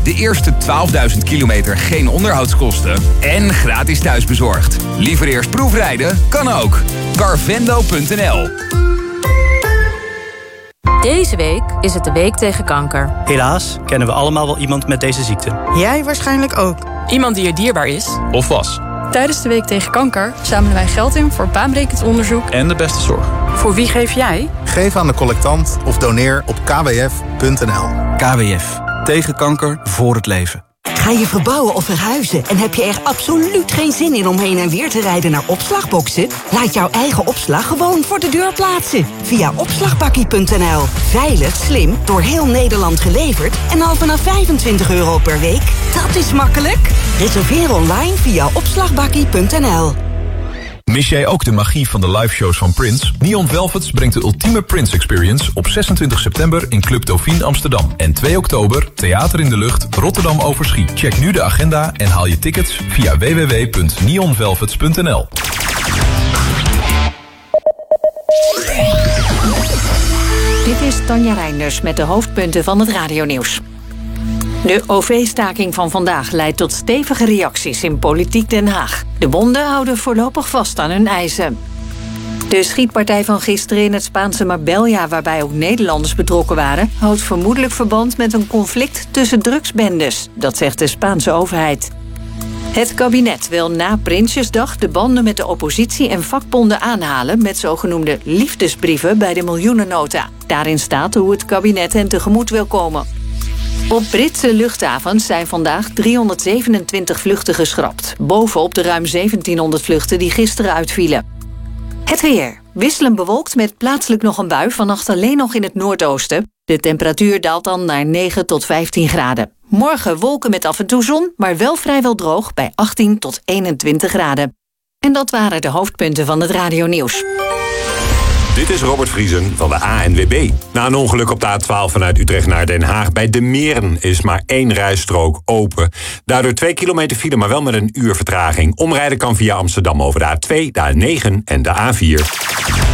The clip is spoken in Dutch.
De eerste 12.000 kilometer geen onderhoudskosten en gratis thuisbezorgd. Liever eerst proefrijden? Kan ook. Carvendo.nl. Deze week is het de week tegen kanker. Helaas kennen we allemaal wel iemand met deze ziekte. Jij waarschijnlijk ook. Iemand die je dierbaar is. Of was. Tijdens de week tegen kanker zamelen wij geld in voor baanbrekend onderzoek En de beste zorg. Voor wie geef jij? Geef aan de collectant of doneer op kwf.nl. KWF. Tegen kanker, voor het leven. Ga je verbouwen of verhuizen en heb je er absoluut geen zin in om heen en weer te rijden naar opslagboxen? Laat jouw eigen opslag gewoon voor de deur plaatsen. Via opslagbakkie.nl. Veilig, slim, door heel Nederland geleverd en al vanaf €25 per week. Dat is makkelijk. Reserveer online via opslagbakkie.nl. Mis jij ook de magie van de liveshows van Prince? Neon Velvets brengt de ultieme Prince Experience op 26 september in Club Dauphine Amsterdam. En 2 oktober Theater in de Lucht Rotterdam Overschie. Check nu de agenda en haal je tickets via www.neonvelvets.nl. Dit is Tanja Reinders met de hoofdpunten van het radionieuws. De OV-staking van vandaag leidt tot stevige reacties in politiek Den Haag. De bonden houden voorlopig vast aan hun eisen. De schietpartij van gisteren in het Spaanse Marbella, waarbij ook Nederlanders betrokken waren, houdt vermoedelijk verband met een conflict tussen drugsbendes. Dat zegt de Spaanse overheid. Het kabinet wil na Prinsjesdag de banden met de oppositie en vakbonden aanhalen met zogenoemde liefdesbrieven bij de miljoenennota. Daarin staat hoe het kabinet hen tegemoet wil komen. Op Britse luchthavens zijn vandaag 327 vluchten geschrapt, bovenop de ruim 1700 vluchten die gisteren uitvielen. Het weer. Wisselend bewolkt met plaatselijk nog een bui, vannacht alleen nog in het noordoosten. De temperatuur daalt dan naar 9 tot 15 graden. Morgen wolken met af en toe zon, maar wel vrijwel droog bij 18 tot 21 graden. En dat waren de hoofdpunten van het radionieuws. Dit is Robert Vriesen van de ANWB. Na een ongeluk op de A12 vanuit Utrecht naar Den Haag bij De Meren is maar 1 rijstrook open. Daardoor 2 kilometer file, maar wel met een uur vertraging. Omrijden kan via Amsterdam over de A2, de A9 en de A4.